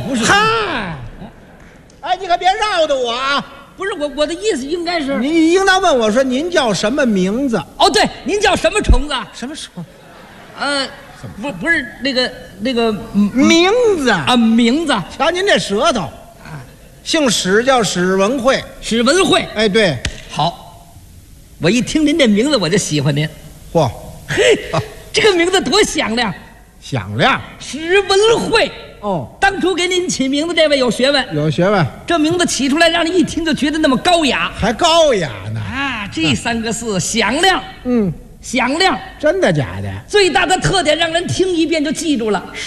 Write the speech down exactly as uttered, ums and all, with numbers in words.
不是。 嗨， 哎，你可别绕着我啊！ 不是我，我的意思应该是， 你应当问我说您叫什么名字？ 哦，对，您叫什么虫子？ 什么时候？ 呃，不，不是那个那个名字啊，名字瞧您这舌头，姓史，叫史文慧。 史文慧。 哎，对， 好，我一听您这名字我就喜欢您。 嚯， 嘿，这个名字多响亮！ 响亮史文慧。 哦， 当初给您起名字这位有学问， 有学问， 这名字起出来让人一听就觉得那么高雅还高雅呢。 啊！这三个字响亮， 嗯， 响亮， 真的假的？ 最大的特点让人听一遍就记住了。